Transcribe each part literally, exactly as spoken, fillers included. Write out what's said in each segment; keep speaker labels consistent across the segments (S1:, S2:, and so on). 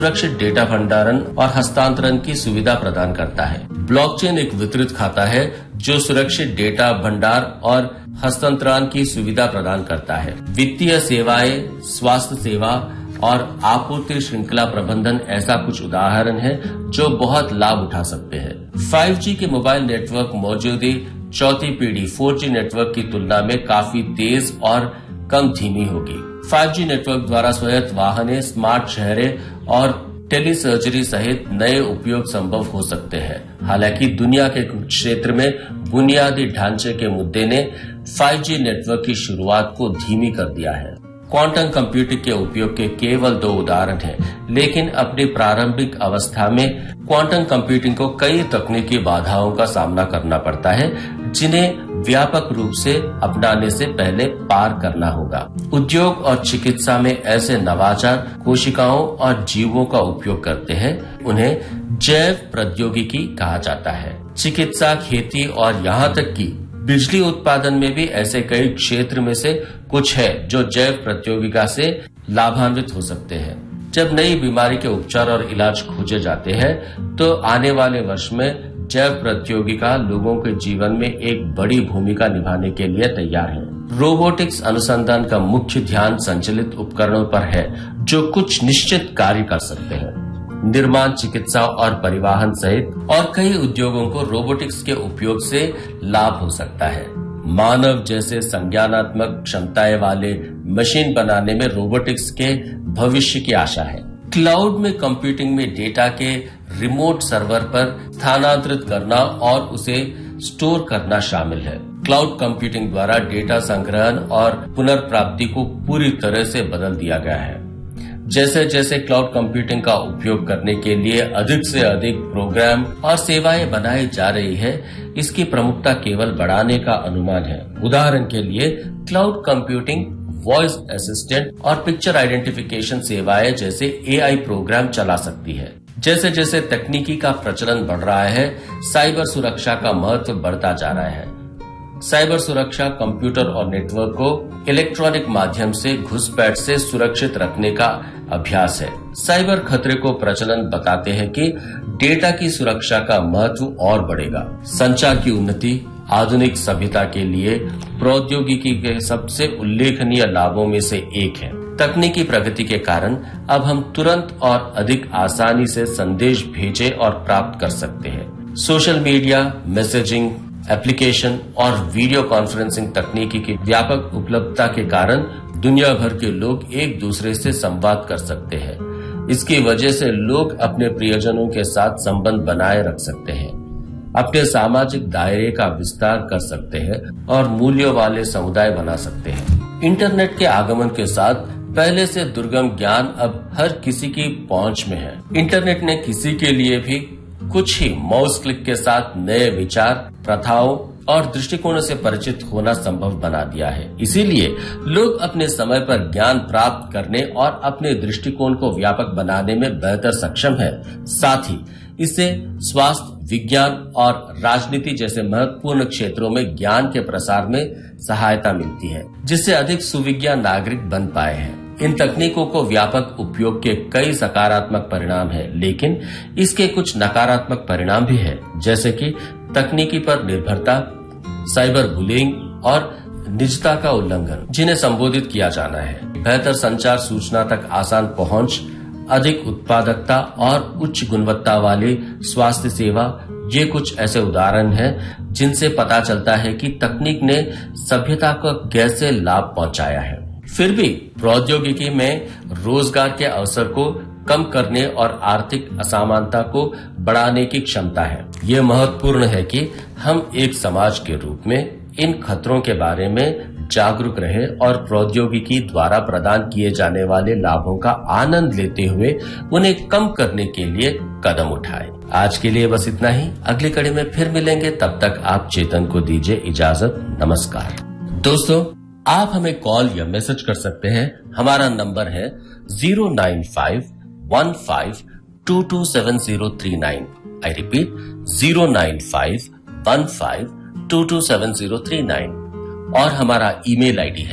S1: सुरक्षित डेटा भंडारण और हस्तांतरण की सुविधा प्रदान करता है। ब्लॉकचेन एक वितरित खाता है जो सुरक्षित डेटा भंडार और हस्तांतरण की सुविधा प्रदान करता है। वित्तीय सेवाएं, स्वास्थ्य सेवा और आपूर्ति श्रृंखला प्रबंधन ऐसा कुछ उदाहरण है जो बहुत लाभ उठा सकते हैं। फाइव जी के मोबाइल नेटवर्क मौजूदा चौथी पीढ़ी फोर जी नेटवर्क की तुलना में काफी तेज और कम धीमी होगी। फाइव जी नेटवर्क द्वारा स्वायत्त वाहनें, स्मार्ट शहरें और टेलीसर्जरी सहित नए उपयोग संभव हो सकते हैं। हालांकि दुनिया के कुछ क्षेत्र में बुनियादी ढांचे के मुद्दे ने फाइव जी नेटवर्क की शुरुआत को धीमी कर दिया है। क्वांटम कंप्यूटिंग के उपयोग के केवल दो उदाहरण हैं, लेकिन अपनी प्रारंभिक अवस्था में क्वांटम कंप्यूटिंग को कई तकनीकी बाधाओं का सामना करना पड़ता है, जिन्हें व्यापक रूप से अपनाने से पहले पार करना होगा। उद्योग और चिकित्सा में ऐसे नवाचार कोशिकाओं और जीवों का उपयोग करते हैं, उन्हें जैव प्रौद्योगिकी कहा जाता है। चिकित्सा, खेती और यहाँ तक कि बिजली उत्पादन में भी ऐसे कई क्षेत्र में से कुछ है जो जैव प्रौद्योगिकी से लाभान्वित हो सकते हैं। जब नई बीमारी के उपचार और इलाज खोजे जाते हैं तो आने वाले वर्ष में जैव प्रौद्योगिकी लोगों के जीवन में एक बड़ी भूमिका निभाने के लिए तैयार है। रोबोटिक्स अनुसंधान का मुख्य ध्यान संचालित उपकरणों पर है जो कुछ निश्चित कार्य कर सकते हैं। निर्माण, चिकित्सा और परिवहन सहित और कई उद्योगों को रोबोटिक्स के उपयोग से लाभ हो सकता है। मानव जैसे संज्ञानात्मक क्षमताएं वाले मशीन बनाने में रोबोटिक्स के भविष्य की आशा है। क्लाउड में कंप्यूटिंग में डेटा के रिमोट सर्वर पर स्थानांतरित करना और उसे स्टोर करना शामिल है। क्लाउड कंप्यूटिंग द्वारा डेटा संग्रहण और पुनर्प्राप्ति को पूरी तरह से बदल दिया गया है। जैसे जैसे क्लाउड कंप्यूटिंग का उपयोग करने के लिए अधिक से अधिक प्रोग्राम और सेवाएं बनाई जा रही है, इसकी प्रमुखता केवल बढ़ाने का अनुमान है। उदाहरण के लिए क्लाउड कंप्यूटिंग वॉइस असिस्टेंट और पिक्चर आइडेंटिफिकेशन सेवाएं जैसे एआई प्रोग्राम चला सकती है। जैसे जैसे तकनीकी का प्रचलन बढ़ रहा है, साइबर सुरक्षा का महत्व बढ़ता जा रहा है। साइबर सुरक्षा कंप्यूटर और नेटवर्क को इलेक्ट्रॉनिक माध्यम से घुसपैठ से सुरक्षित रखने का अभ्यास है। साइबर खतरे को प्रचलन बताते हैं कि डेटा की सुरक्षा का महत्व और बढ़ेगा। संचार की उन्नति आधुनिक सभ्यता के लिए प्रौद्योगिकी के सबसे उल्लेखनीय लाभों में से एक है। तकनीकी प्रगति के कारण अब हम तुरंत और अधिक आसानी से संदेश भेजे और प्राप्त कर सकते हैं। सोशल मीडिया, मैसेजिंग एप्लीकेशन और वीडियो कॉन्फ्रेंसिंग तकनीकी की व्यापक उपलब्धता के कारण दुनिया भर के लोग एक दूसरे से संवाद कर सकते हैं। इसकी वजह से लोग अपने प्रियजनों के साथ संबंध बनाए रख सकते हैं, अपने सामाजिक दायरे का विस्तार कर सकते हैं और मूल्यों वाले समुदाय बना सकते हैं। इंटरनेट के आगमन के साथ पहले से दुर्गम ज्ञान अब हर किसी की पहुंच में है। इंटरनेट ने किसी के लिए भी कुछ ही माउस क्लिक के साथ नए विचार, प्रथाओं और दृष्टिकोणों से परिचित होना संभव बना दिया है। इसीलिए लोग अपने समय पर ज्ञान प्राप्त करने और अपने दृष्टिकोण को व्यापक बनाने में बेहतर सक्षम है। साथ ही इससे स्वास्थ्य, विज्ञान और राजनीति जैसे महत्वपूर्ण क्षेत्रों में ज्ञान के प्रसार में सहायता मिलती है, जिससे अधिक सुविज्ञान नागरिक बन पाए हैं। इन तकनीकों को व्यापक उपयोग के कई सकारात्मक परिणाम हैं, लेकिन इसके कुछ नकारात्मक परिणाम भी हैं, जैसे कि तकनीकी पर निर्भरता, साइबर बुलिंग और निजता का उल्लंघन, जिन्हें संबोधित किया जाना है। बेहतर संचार, सूचना तक आसान पहुंच, अधिक उत्पादकता और उच्च गुणवत्ता वाली स्वास्थ्य सेवा, ये कुछ ऐसे उदाहरण हैं जिनसे पता चलता है कि तकनीक ने सभ्यता को कैसे लाभ पहुंचाया है। फिर भी प्रौद्योगिकी में रोजगार के अवसर को कम करने और आर्थिक असमानता को बढ़ाने की क्षमता है। ये महत्वपूर्ण है कि हम एक समाज के रूप में इन खतरों के बारे में जागरूक रहे और प्रौद्योगिकी द्वारा प्रदान किए जाने वाले लाभों का आनंद लेते हुए उन्हें कम करने के लिए कदम उठाएं। आज के लिए बस इतना ही। अगली कड़ी में फिर मिलेंगे, तब तक आप चेतन को दीजिए इजाजत। नमस्कार। दोस्तों, आप हमें कॉल या मैसेज कर सकते हैं। हमारा नंबर है zero nine five one five to to seven zero three nine. I repeat, zero nine five one five to to seven zero three nine. और हमारा ईमेल आईडी है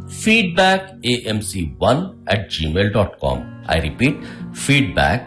S1: feedback a m c one at gmail dot com. I repeat, feedback